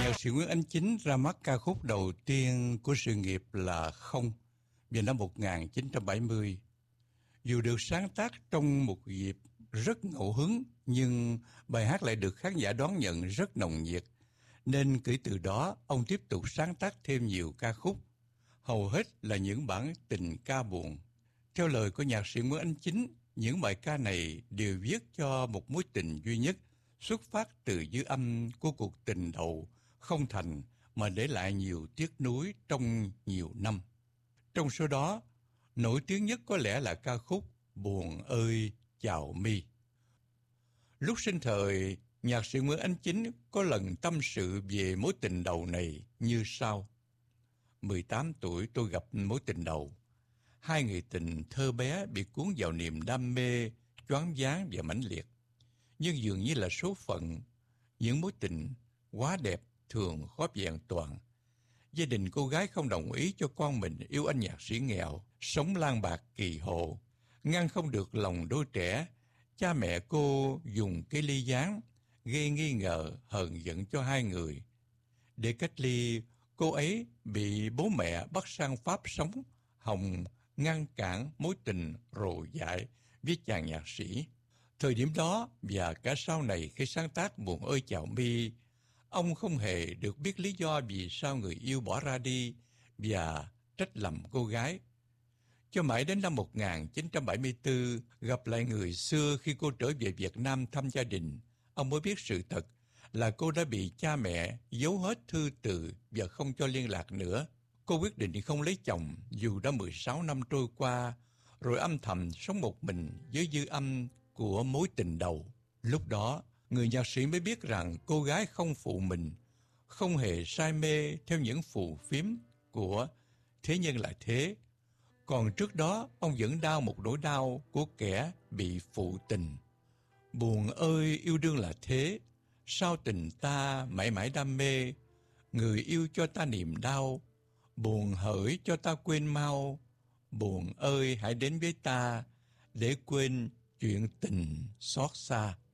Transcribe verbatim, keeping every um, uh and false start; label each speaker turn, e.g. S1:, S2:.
S1: Nhạc sĩ Nguyễn Ánh Chính ra mắt ca khúc đầu tiên của sự nghiệp là Không vào năm một nghìn chín trăm bảy mươi. Dù được sáng tác trong một dịp rất ngẫu hứng, nhưng bài hát lại được khán giả đón nhận rất nồng nhiệt, nên kể từ đó ông tiếp tục sáng tác thêm nhiều ca khúc, hầu hết là những bản tình ca buồn. Theo lời của nhạc sĩ Nguyễn Ánh Chính, những bài ca này đều viết cho một mối tình duy nhất, xuất phát từ dư âm của cuộc tình đầu không thành mà để lại nhiều tiếc nuối trong nhiều năm. Trong số đó, nổi tiếng nhất có lẽ là ca khúc Buồn ơi chào mi. Lúc sinh thời, nhạc sĩ Nguyễn Ánh Chính có lần tâm sự về mối tình đầu này như sau. mười tám tuổi tôi gặp mối tình đầu. Hai người tình thơ bé bị cuốn vào niềm đam mê, choáng váng và mãnh liệt. Nhưng dường như là số phận, những mối tình quá đẹp thường khó vẹn toàn. Gia đình cô gái không đồng ý cho con mình yêu anh nhạc sĩ nghèo, sống lang bạc kỳ hộ. Ngăn không được lòng đôi trẻ, cha mẹ cô dùng cái ly gián, gây nghi ngờ hờn giận cho hai người. Để cách ly, cô ấy bị bố mẹ bắt sang Pháp sống, Hồng ngăn cản mối tình rồ dại với chàng nhạc sĩ. Thời điểm đó và cả sau này khi sáng tác Buồn ơi chào mi, ông không hề được biết lý do vì sao người yêu bỏ ra đi và trách lầm cô gái. Cho mãi đến năm một nghìn chín trăm bảy mươi tư, gặp lại người xưa khi cô trở về Việt Nam thăm gia đình, ông mới biết sự thật là cô đã bị cha mẹ giấu hết thư từ và không cho liên lạc nữa. Cô quyết định không lấy chồng dù đã mười sáu năm trôi qua, rồi âm thầm sống một mình với dư âm của mối tình đầu. Lúc đó, người nhạc sĩ mới biết rằng cô gái không phụ mình, không hề say mê theo những phù phiếm của thế nhân là thế. Còn trước đó, ông vẫn đau một nỗi đau của kẻ bị phụ tình. Buồn ơi yêu đương là thế, sao tình ta mãi mãi đam mê, người yêu cho ta niềm đau, buồn hỡi cho ta quên mau. Buồn ơi hãy đến với ta, để quên chuyện tình xót xa.